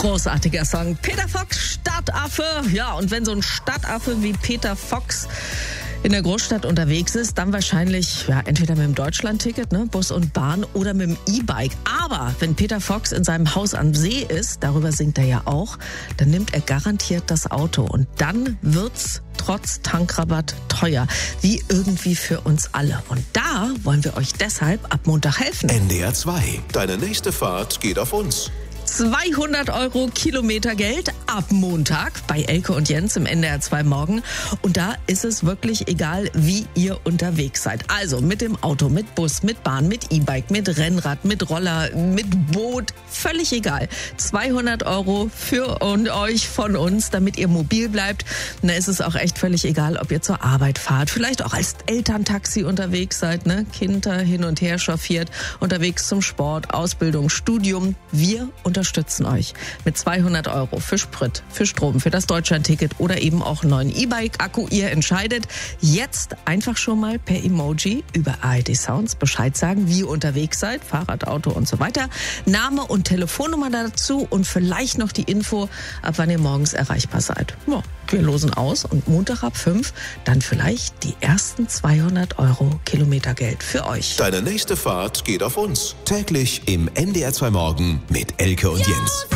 Großartiger Song. Peter Fox, Stadtaffe. Ja, und wenn so ein Stadtaffe wie Peter Fox in der Großstadt unterwegs ist, dann wahrscheinlich entweder mit dem Deutschlandticket, Bus und Bahn, oder mit dem E-Bike. Aber wenn Peter Fox in seinem Haus am See ist, darüber singt er ja auch, dann nimmt er garantiert das Auto. Und dann wird's trotz Tankrabatt teuer. Wie irgendwie für uns alle. Und da wollen wir euch deshalb ab Montag helfen. NDR 2. Deine nächste Fahrt geht auf uns. 200 € Kilometergeld ab Montag bei Elke und Jens im NDR 2 Morgen. Und da ist es wirklich egal, wie ihr unterwegs seid. Also mit dem Auto, mit Bus, mit Bahn, mit E-Bike, mit Rennrad, mit Roller, mit Boot. Völlig egal. 200 € für euch von uns, damit ihr mobil bleibt. Und da ist es auch echt völlig egal, ob ihr zur Arbeit fahrt. Vielleicht auch als Elterntaxi unterwegs seid, Kinder hin und her chauffiert, unterwegs zum Sport, Ausbildung, Studium. Wir unterstützen euch mit 200 € für Sprit, für Strom, für das Deutschlandticket oder eben auch einen neuen E-Bike-Akku. Ihr entscheidet. Jetzt einfach schon mal per Emoji über ARD Sounds Bescheid sagen, wie ihr unterwegs seid, Fahrrad, Auto und so weiter. Name und Telefonnummer dazu und vielleicht noch die Info, ab wann ihr morgens erreichbar seid. Ja, wir losen aus und Montag ab 5 dann vielleicht die ersten 200 € Kilometergeld für euch. Deine nächste Fahrt geht auf uns. Täglich im NDR 2 Morgen mit Elke und Jens.